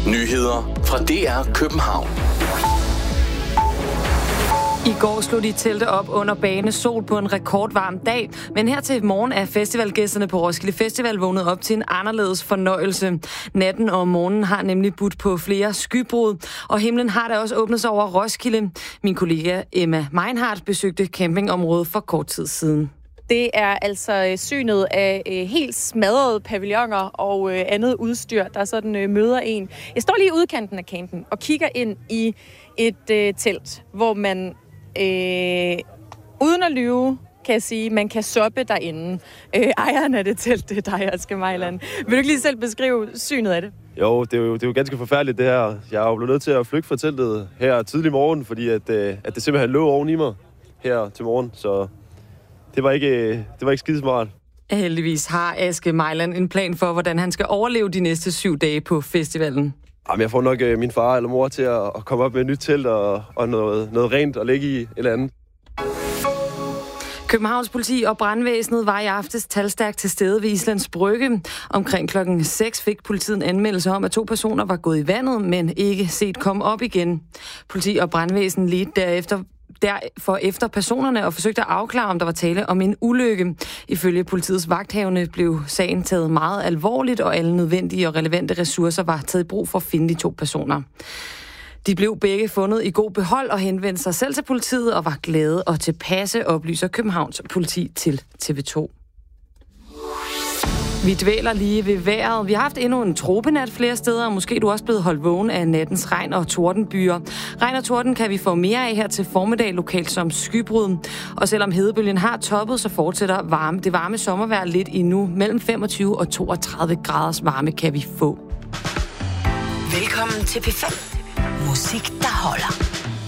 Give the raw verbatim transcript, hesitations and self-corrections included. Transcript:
Nyheder fra D R København. I går slog de telte op under bane sol på en rekordvarm dag, men her til morgen er festivalgæsterne på Roskilde Festival vågnet op til en anderledes fornøjelse. Natten og morgenen har nemlig budt på flere skybrud, og himlen har da også åbnet sig over Roskilde. Min kollega Emma Meinhardt besøgte campingområdet for kort tid siden. Det er altså synet af øh, helt smadrede pavilloner og øh, andet udstyr, der sådan øh, møder en. Jeg står lige i udkanten af campen og kigger ind i et øh, telt, hvor man øh, uden at lyve, kan jeg sige, man kan soppe derinde. Øh, ejeren af det telt, det er dig, Asger Mejland. Vil du ikke lige selv beskrive synet af det? Jo, det er jo, det er jo ganske forfærdeligt det her. Jeg er jo blevet nødt til at flygte fra teltet her tidlig morgen, fordi at, øh, at det simpelthen lå oven i mig her til morgen, så det var ikke, det var ikke skidesmart. Heldigvis har Asger Mejland en plan for, hvordan han skal overleve de næste syv dage på festivalen. Jamen, jeg får nok øh, min far eller mor til at, at komme op med et nyt telt og, og noget, noget rent at lægge i eller andet. Københavns politi og brandvæsenet var i aftes talstærkt til stede ved Islands Brygge. Omkring klokken seks fik politiet en anmeldelse om, at to personer var gået i vandet, men ikke set komme op igen. Politi og brandvæsen ledte derefter derfor efter personerne og forsøgte at afklare, om der var tale om en ulykke. Ifølge politiets vagthavende blev sagen taget meget alvorligt, og alle nødvendige og relevante ressourcer var taget i brug for at finde de to personer. De blev begge fundet i god behold og henvendte sig selv til politiet og var glade og tilpasse, oplyser Københavns politi til T V to. Vi dvæler lige ved vejret. Vi har haft endnu en tropenat flere steder, og måske er du også blevet holdt vågen af nattens regn og tordenbyer. Regn og torden kan vi få mere af her til formiddag lokalt som skybrud. Og selvom hedebølgen har toppet, så fortsætter varme, det varme sommervejr lidt endnu. Mellem femogtyve og toogtredive graders varme kan vi få. Velkommen til P fem. Musik, der holder.